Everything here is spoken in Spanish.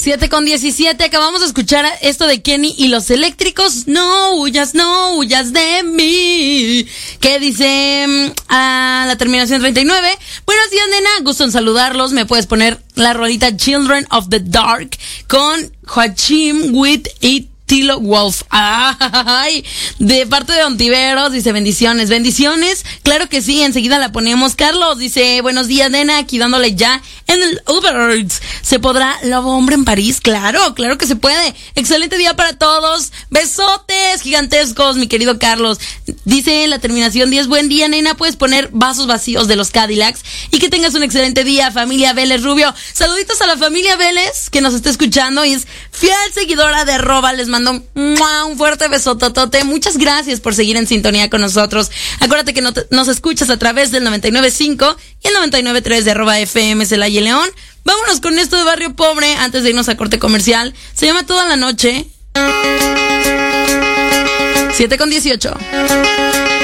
7:17, acabamos de escuchar esto de Kenny y los Eléctricos. No huyas de mí. ¿Qué dice a la terminación 39? Buenos días, nena, gusto en saludarlos. Me puedes poner la rolita Children of the Dark con Joachim with It. Tilo Wolf. Ay, de parte de Ontiveros, dice bendiciones. Claro que sí, enseguida la ponemos. Carlos dice, buenos días, nena, aquí dándole ya en el Uber Eats. ¿Se podrá Lobo Hombre en París? Claro que se puede. Excelente día para todos. Besotes gigantescos, mi querido Carlos. Dice la terminación 10, buen día, nena, puedes poner Vasos Vacíos de los Cadillacs y que tengas un excelente día, familia Vélez Rubio. Saluditos a la familia Vélez que nos está escuchando y es fiel seguidora de @. Les mando un fuerte besototote. Muchas gracias por seguir en sintonía con nosotros. Acuérdate que nos escuchas a través del 99.5 y el 99.3 de @FM Celaya y León. Vámonos con esto de Barrio Pobre antes de irnos a corte comercial. Se llama Toda la Noche. 7:18.